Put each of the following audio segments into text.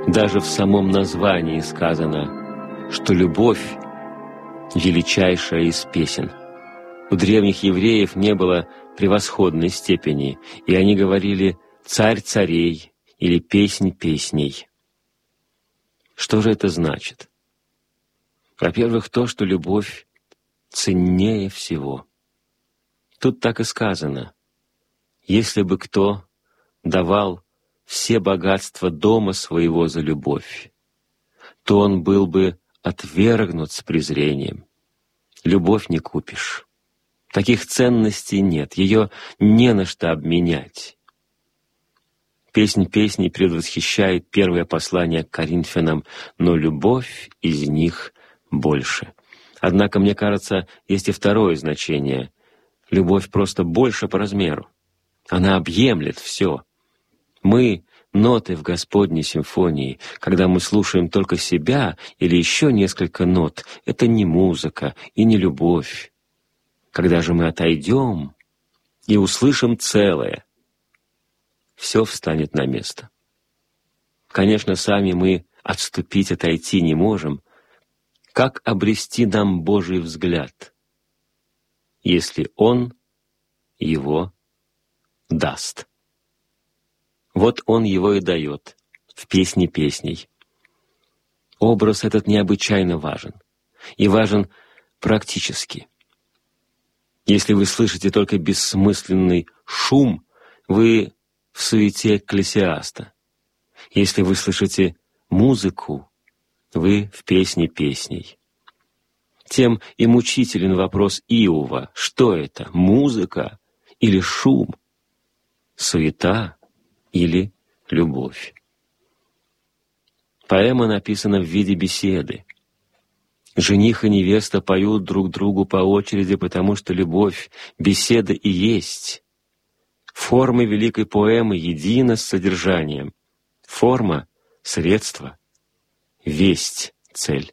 Даже в самом названии сказано, что любовь — величайшая из песен. У древних евреев не было превосходной степени, и они говорили «царь царей» или «песнь песней». Что же это значит? Во-первых, то, что любовь ценнее всего. Тут так и сказано: «Если бы кто давал все богатства дома своего за любовь, то он был бы отвергнут с презрением. Любовь не купишь. Таких ценностей нет, ее не на что обменять». «Песнь песней» предвосхищает первое послание к Коринфянам, но любовь из них больше. Однако, мне кажется, есть и второе значение. Любовь просто больше по размеру. Она объемлет все. Мы — ноты в Господней симфонии. Когда мы слушаем только себя или еще несколько нот, это не музыка и не любовь. Когда же мы отойдем и услышим целое, все встанет на место. Конечно, сами мы отступить, отойти не можем. Как обрести нам Божий взгляд, если Он его даст? Вот Он его и дает в «Песне песней». Образ этот необычайно важен, и важен практически. Если вы слышите только бессмысленный шум, вы в суете Экклесиаста. Если вы слышите музыку, вы в «Песне песней». Тем и мучителен вопрос Иова: что это, музыка или шум, суета или любовь? Поэма написана в виде беседы. Жених и невеста поют друг другу по очереди, потому что любовь, беседа и есть. Форма великой поэмы едина с содержанием. Форма — средство, весть — цель.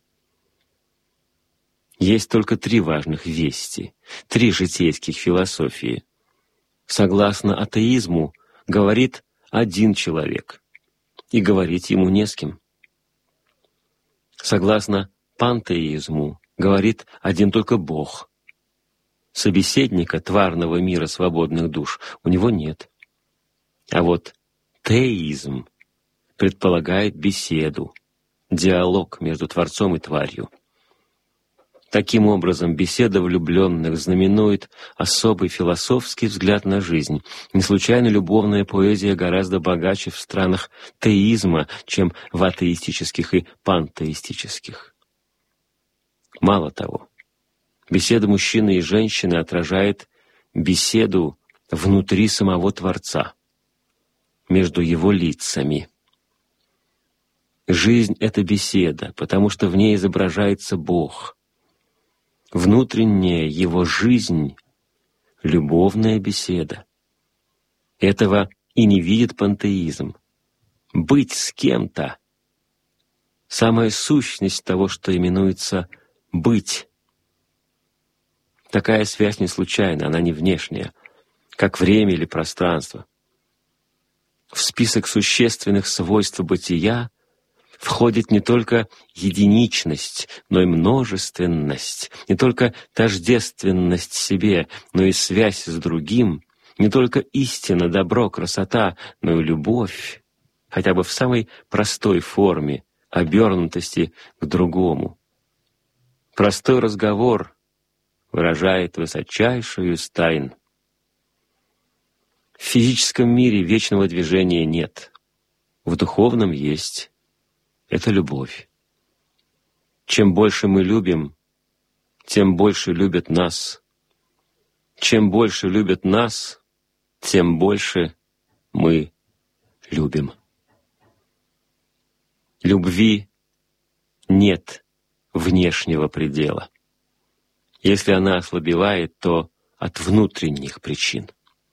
Есть только три важных вести, три житейских философии. Согласно атеизму, говорит один человек, и говорить ему не с кем. Согласно пантеизму, говорит один только Бог. Собеседника тварного мира свободных душ у него нет. А вот теизм предполагает беседу, диалог между Творцом и тварью. Таким образом, беседа влюбленных знаменует особый философский взгляд на жизнь. Не случайно любовная поэзия гораздо богаче в странах теизма, чем в атеистических и пантеистических. Мало того, беседа мужчины и женщины отражает беседу внутри самого Творца, между его лицами. Жизнь — это беседа, потому что в ней изображается Бог. Внутренняя его жизнь — любовная беседа. Этого и не видит пантеизм. Быть с кем-то — самая сущность того, что именуется «быть». Такая связь не случайна, она не внешняя, как время или пространство. В список существенных свойств бытия входит не только единичность, но и множественность, не только тождественность себе, но и связь с другим, не только истина, добро, красота, но и любовь, хотя бы в самой простой форме, обернутости к другому. Простой разговор выражает высочайшую из тайн. В физическом мире вечного движения нет, в духовном есть. Это любовь. Чем больше мы любим, тем больше любят нас. Чем больше любят нас, тем больше мы любим. Любви нет внешнего предела. Если она ослабевает, то от внутренних причин.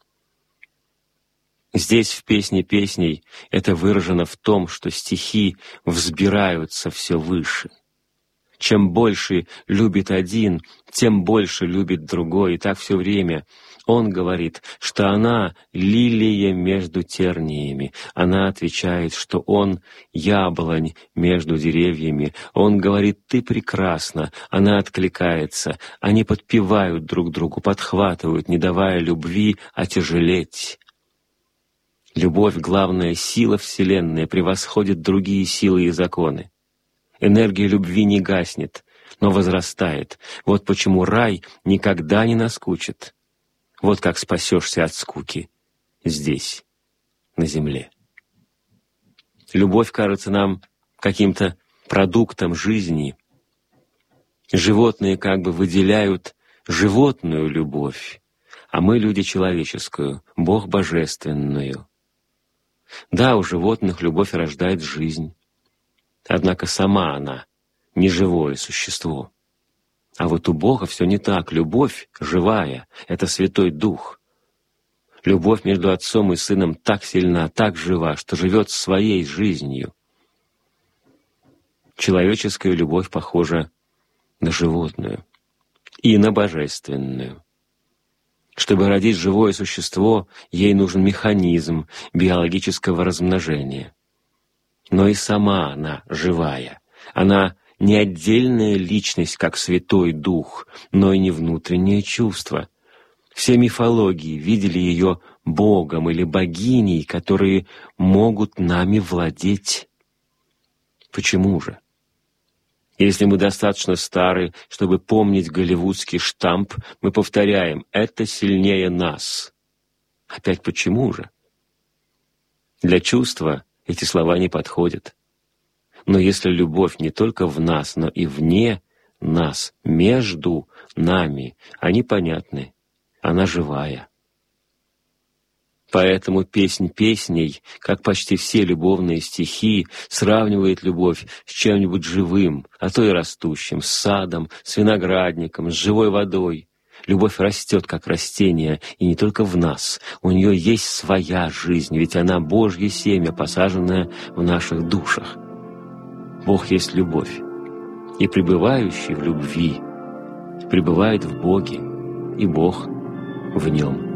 Здесь, в «Песне песней», это выражено в том, что стихи взбираются все выше. Чем больше любит один, тем больше любит другой, и так все время. Он говорит, что она — лилия между терниями. Она отвечает, что он — яблонь между деревьями. Он говорит: «Ты прекрасна». Она откликается. Они подпевают друг другу, подхватывают, не давая любви отяжелеть. Любовь — главная сила Вселенной, превосходит другие силы и законы. Энергия любви не гаснет, но возрастает. Вот почему рай никогда не наскучит. Вот как спасешься от скуки здесь, на земле. Любовь кажется нам каким-то продуктом жизни. Животные как бы выделяют животную любовь, а мы, люди, человеческую, Бог божественную. Да, у животных любовь рождает жизнь, однако сама она не живое существо. А вот у Бога все не так. Любовь живая — это Святой Дух. Любовь между Отцом и Сыном так сильна, так жива, что живет своей жизнью. Человеческая любовь похожа на животную и на божественную. Чтобы родить живое существо, ей нужен механизм биологического размножения. Но и сама она живая. Она не отдельная личность, как Святой Дух, но и не внутреннее чувство. Все мифологии видели ее Богом или богиней, которые могут нами владеть. Почему же? Если мы достаточно стары, чтобы помнить голливудский штамп, мы повторяем: «Это сильнее нас». Опять почему же? Для чувства эти слова не подходят. Но если любовь не только в нас, но и вне нас, между нами, они понятны, она живая. Поэтому песнь песней, как почти все любовные стихи, сравнивает любовь с чем-нибудь живым, а то и растущим, с садом, с виноградником, с живой водой. Любовь растет, как растение, и не только в нас. У нее есть своя жизнь, ведь она Божье семя, посаженное в наших душах. Бог есть любовь, и пребывающий в любви пребывает в Боге, и Бог в нем.